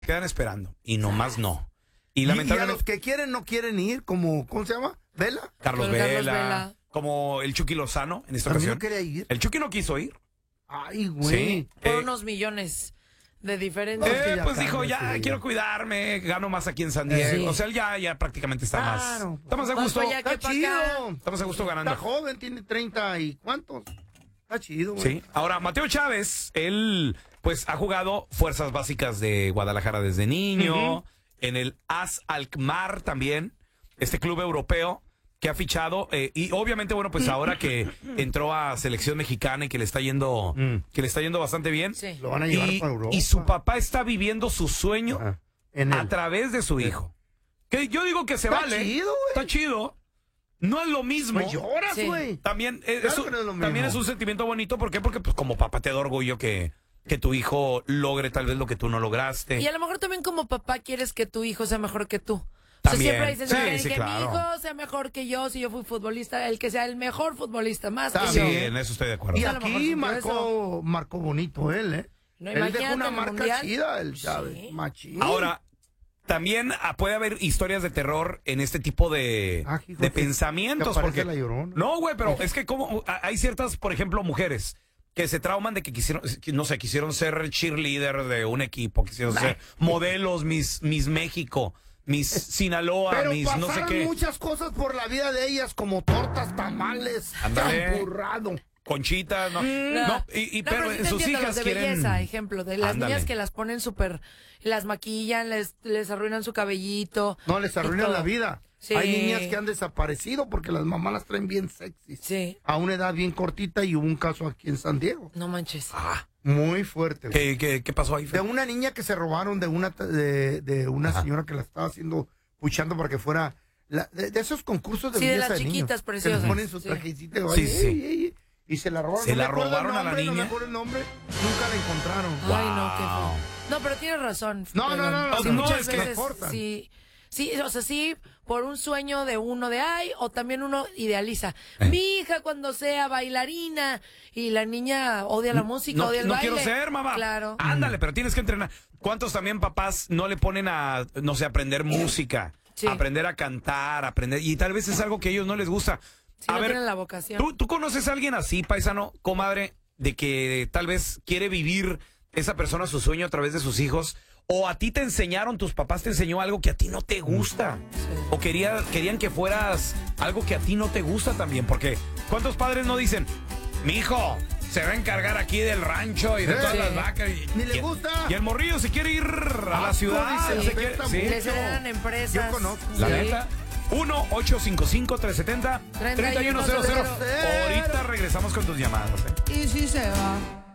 quedan esperando. Y nomás no. Y Y a lamentablemente... los que quieren no quieren ir, como, ¿cómo se llama? ¿Vela? Carlos Con Carlos Vela, Vela. como el Chucky Lozano en esta También ocasión. no quería ir. El Chucky no quiso ir. Ay, güey. Sí. Por unos millones de diferentes. que ya Pues dijo, cambia ya su vida. quiero cuidarme, gano más aquí en San Diego. Sí. O sea, él ya prácticamente está Claro. más. Está más a Más gusto. para allá que Está para chido. acá. Estamos a gusto ganando. Está joven, tiene 30 y ¿cuántos? Está chido, güey. Sí. Ahora, Mateo Chávez, él pues ha jugado fuerzas básicas de Guadalajara desde niño, en el AS Alkmaar también, este club europeo que ha fichado y obviamente bueno pues ahora que entró a selección mexicana y que le está yendo bastante bien. Sí. Lo van a llevar Y, para Europa. y su papá está viviendo su sueño Ajá. En a él. través de su hijo. Que yo digo que se Está vale. chido, güey. Está chido. No es lo mismo. Pues lloras, Sí. güey. También Claro que no es lo mismo. también es un sentimiento bonito. ¿Por qué? Porque pues, como papá te da orgullo que tu hijo logre tal vez lo que tú no lograste. Y a lo mejor también como papá quieres que tu hijo sea mejor que tú. O sea, También. siempre dices, Sí, "Ay, sí, que claro. mi hijo sea mejor que yo, si yo fui futbolista, el que sea el mejor futbolista, más Está que Sí, yo. bien. en eso estoy de acuerdo. Y a lo mejor aquí sintió marcó bonito él, ¿eh? No, Él dejó imagínate una en el marca Mundial. chida, el Chávez. Sí. Machín. Ahora, también puede haber historias de terror en este tipo de Hijo, pensamientos. te aparece Porque la Llorona. no, güey, pero es que como hay ciertas, por ejemplo, mujeres que se trauman de que quisieron ser cheerleader de un equipo, quisieron ser modelos, Miss México, Miss Sinaloa, Pero Miss no sé pasaron qué, muchas cosas por la vida de ellas, como tortas, tamales, Ándale. champurrado. Conchita, no, No, no, no, pero sí te sus entiendo, hijas los de quieren belleza, ejemplo, de las Ándale. niñas que las ponen súper, las maquillan, les arruinan su cabellito. No, les y arruinan todo. la vida. Sí. Hay niñas que han desaparecido porque las mamás las traen bien sexys. Sí, A una edad bien cortita y hubo un caso aquí en San Diego. no manches. Muy fuerte. güey. ¿Qué pasó ahí? De una niña que se robaron de una señora que la estaba haciendo, puchando para que fuera de esos concursos de Sí, de belleza las de niños, chiquitas que preciosas. les ponen su Sí. trajecito y Sí, ay, sí. ay, ay, y se la robaron. ¿Se No la me acuerdo el robaron a la nombre, No niña? me acuerdo el nombre. Nunca la encontraron. Ay, no, qué feo. No, pero tienes razón. No, perdón. no, Sí, no, muchas es que veces, cortan. sí, o sea, sí, por un sueño de uno de ay, o también uno idealiza. Mi hija cuando sea bailarina y la niña odia la música, odia el no baile. quiero ser, mamá. Claro. Ándale, pero tienes que entrenar. ¿Cuántos también papás no le ponen a, no sé, aprender música? Sí. Aprender a cantar, aprender. Y tal vez es algo que a ellos no les gusta. Si A no ver, tienen la vocación. ¿tú conoces a alguien así, paisano, comadre, de que tal vez quiere vivir esa persona su sueño a través de sus hijos? ¿O a ti te enseñaron, tus papás te enseñó algo que a ti no te gusta? ¿O querían que fueras algo que a ti no te gusta también? Porque ¿cuántos padres no dicen, mi hijo se va a encargar aquí del rancho y de todas Sí. las vacas? Ni le gusta. Y el morrillo se quiere ir a la Asco, ciudad. dice, se quiere- respeta sí. mucho. Les heredan empresas. Yo conozco. La Sí. neta. 1-855-370-3100. 3100. Ahorita regresamos con tus llamadas. Y si se va.